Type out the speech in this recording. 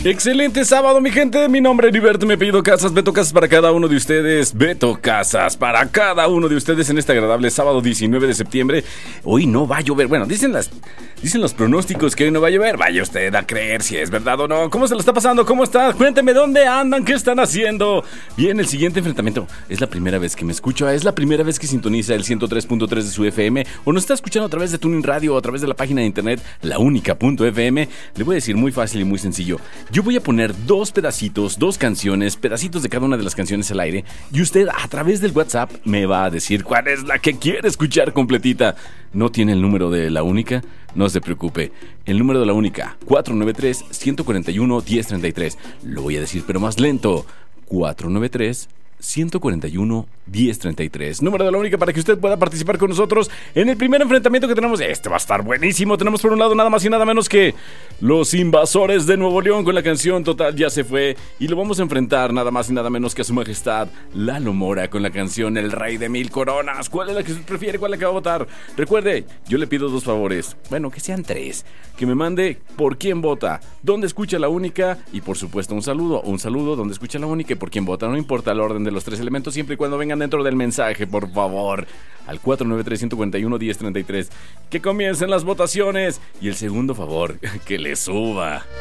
Excelente sábado, mi gente. Mi nombre es Heriberto, mi apellido Casas. Beto Casas para cada uno de ustedes. Beto Casas para cada uno de ustedes en este agradable sábado 19 de septiembre. Hoy no va a llover. Bueno, dicen los pronósticos que hoy no va a llover. Vaya usted a creer si es verdad o no. ¿Cómo se lo está pasando? ¿Cómo está? Cuénteme dónde andan, qué están haciendo. Bien, el siguiente enfrentamiento es la primera vez que me escucho. Es la primera vez que sintoniza el 103.3 de su FM o nos está escuchando a través de Tuning Radio o a través de la página de internet launica.fm. Le voy a decir muy fácil y muy sencillo. Yo voy a poner dos canciones, pedacitos de cada una de las canciones al aire, y usted a través del WhatsApp me va a decir cuál es la que quiere escuchar completita. ¿No tiene el número de la única? No se preocupe. El número de la única, 493-141-1033. Lo voy a decir pero más lento. 493-141-1033. Número de la única para que usted pueda participar con nosotros en el primer enfrentamiento que tenemos. Este va a estar buenísimo. Tenemos por un lado nada más y nada menos que Los Invasores de Nuevo León con la canción Total Ya Se Fue. Y lo vamos a enfrentar nada más y nada menos que a su majestad Lalo Mora con la canción El Rey de Mil Coronas. ¿Cuál es la que usted prefiere? ¿Cuál es la que va a votar? Recuerde, yo le pido dos favores. Bueno, que sean tres. Que me mande por quién vota, dónde escucha la única y por supuesto un saludo. Un saludo donde escucha la única y por quién vota. No importa el orden de los tres elementos, siempre y cuando vengan dentro del mensaje, por favor. Al 493-141-1033. Que comiencen las votaciones. Y el segundo favor, que le suba.